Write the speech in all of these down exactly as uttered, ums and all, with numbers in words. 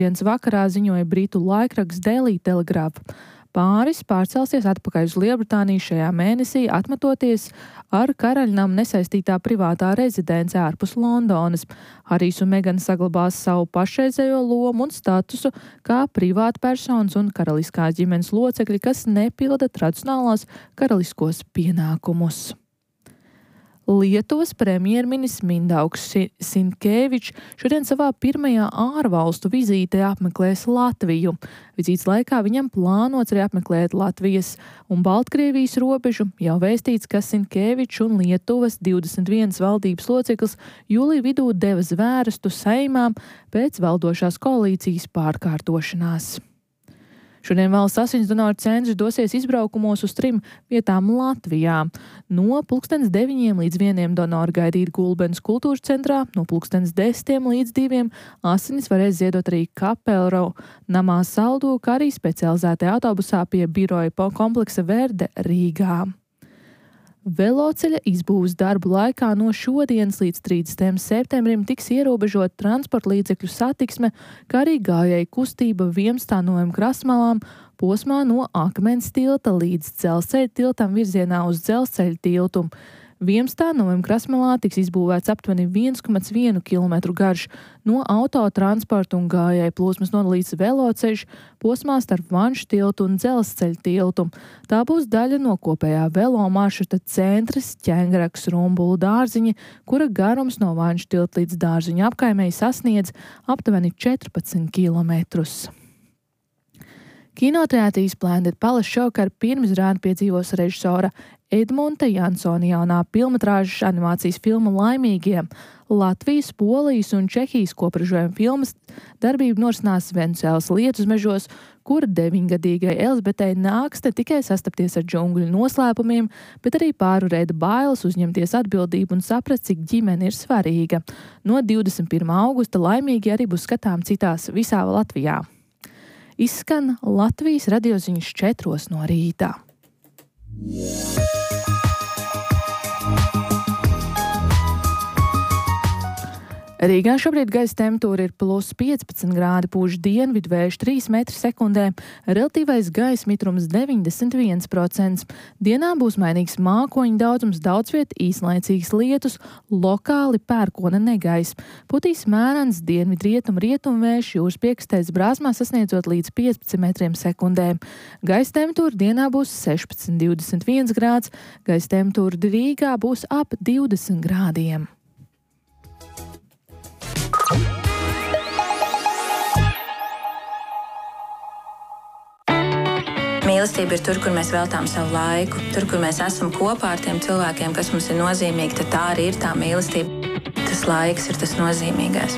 Dienas vakarā ziņoja britu laikraksts Daily Telegraph. Pāris pārcelsies atpakaļ uz Lielbritāniju šajā mēnesī, atmetoties ar karaļnam nesaistītā privātā rezidence ārpus Londonas. Harijs un Megana saglabās savu pašreizējo lomu un statusu kā privātpersonas un karaliskās ģimenes locekļi, kas nepilda tradicionālos karaliskos pienākumus. Lietuvas premjerministrs Mindaugs Sinkevičs šodien savā pirmajā ārvalstu vizītē apmeklēs Latviju. Vizītes laikā viņam plānots arī apmeklēt Latvijas un Baltkrievijas robežu. Jau vēstīts, ka Sinkevičs un Lietuvas divdesmit viens valdības loceklis jūlija vidū deva zvērestu Saeimām pēc valdošās koalīcijas pārkārtošanās. Šodien valsts asins donoru centrs dosies izbraukumos uz trim vietām Latvijā. No pulkstens deviņiem līdz vieniem donoru gaidīt Gulbenes kultūras centrā, no pulkstens desmitiem līdz diviem asinis varēs ziedot arī Kapelro namā Saldū, kā arī specializētajā autobusā pie biroja kompleksa Verde Rīgā. Veloceļa izbūves darbu laikā no šodienas līdz trīsdesmitajam septembrim tiks ierobežot transporta līdzekļu satiksme, kā arī gājēju kustība Viemstā novembra krastmalām posmā no Akmens tilta līdz Dzelzceļa tiltam virzienā uz Dzelzceļa tiltu. Viemstā novembra krastmalā tiks izbūvēts aptuveni viens komats viens kilometru garš no autotransporta un gājēju plūsmas nodalīts veloceļš posmā starp Vanšu tiltu un Dzelzceļa tiltu. Tā būs daļa no kopējā velo maršruta centras Ķengraks Rumbulu dārziņa, kura garums no Vanšu tilta līdz dārziņa apkaimei sasniedz aptuveni četrpadsmit kilometrus. Kinoteātrī Splendid Palace šovakar pirmizrādi piedzīvos režisora Edmunta Jansona jaunā filmatrāžas animācijas filma Laimīgie. Latvijas, Polijas un Čehijas kopražojuma filmas darbība norisinās Venecuēlas lietus mežos, kur deviņgadīgai Elizabetei nāks ne tikai sastapties ar džungļu noslēpumiem, bet arī pārvarēt bailes, uzņemties atbildību un saprast, cik ģimene ir svarīga. No divdesmit pirmā augusta Laimīgie arī būs skatām citās visā Latvijā. Izskan Latvijas radioziņas četros no rītā. Rīgā šobrīd gaisa temperatūra ir plus piecpadsmit grādi, pūš dienvidu vējš trīs metri sekundē, relatīvais gaisa mitrums deviņdesmit viens procents. Dienā būs mainīgs mākoņu daudzums, daudz viet īslaicīgs lietus, lokāli pērkona negaiss. Putīs mērens dienvidu rietumu rietumu vējš, jūras piekastēs brāzmā sasniedzot līdz piecpadsmit metriem sekundē. Gaisa temperatūra dienā būs sešpadsmit divdesmit viens grāds, gaisa temperatūra Rīgā būs ap divdesmit grādiem. Mīlestība ir tur, kur mēs veltām savu laiku, tur, kur mēs esam kopā ar tiem cilvēkiem, kas mums ir nozīmīgi, tad tā arī ir tā mīlestība. Tas laiks ir tas nozīmīgais.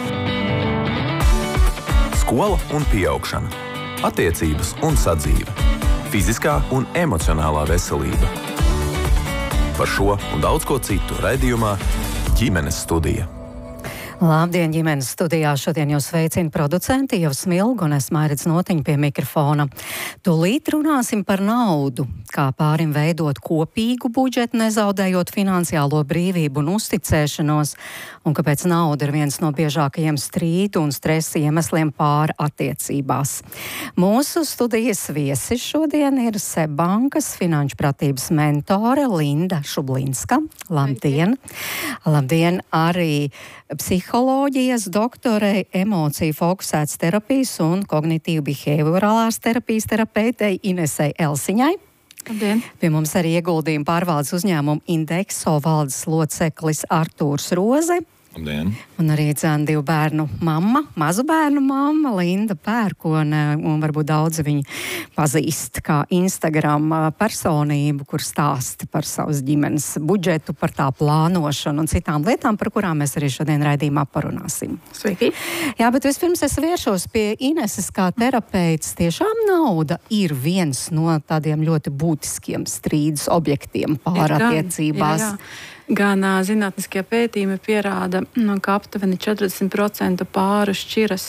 Skola un pieaugšana, attiecības un sadzīve, fiziskā un emocionālā veselība. Par šo un daudz ko citu raidījumā Ģimenes studija. Labdien, ģimenes studijā šodien jūs sveicina producenti Ieva Smilga un es Mairits Notiņa pie mikrofona. Tūlīt runāsim par naudu, kā pārim veidot kopīgu budžetu, nezaudējot finansiālo brīvību un uzticēšanos, un kāpēc nauda ir viens no biežākajiem strīdu un stresa iemesliem pāri attiecībās. Mūsu studijas viesis šodien ir Sebbankas finanšu pratības mentore Linda Šublinska. Labdien! Labdien arī psiholoģijas doktorei, emociju fokusētas terapijas un kognitīvu behaviorālās terapijas terapeitei Inesei Elsiņai. Labdien. Pie mums arī ieguldījuma pārvaldes uzņēmuma Indexo valdes loceklis Artūrs Roze. Labdien. Un arī dzēn divu bērnu mamma, mazu bērnu mamma, Linda Pērkone, un varbūt daudzi viņu pazīst kā Instagram personību, kur stāsta par savas ģimenes budžetu, par tā plānošanu un citām lietām, par kurām mēs arī šodien raidījumā parunāsim. Sveiki! Jā, bet vispirms es vēršos pie Ineses kā terapeits. Tiešām nauda ir viens no tādiem ļoti būtiskiem strīdus objektiem pārattiecībās. Jā, jā. Gan uh, zinātniskie pētījumi pierāda, nu, ka aptuveni četrdesmit procenti pāru šķiras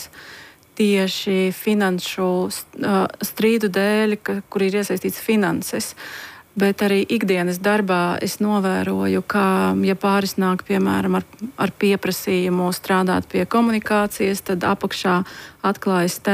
tieši finanšu uh, strīdu dēļ, ka, kur ir iesaistīts finanses. Bet arī ikdienas darbā es novēroju, ka, ja pāris nāk, piemēram, ar, ar pieprasījumu strādāt pie komunikācijas, tad apakšā atklājas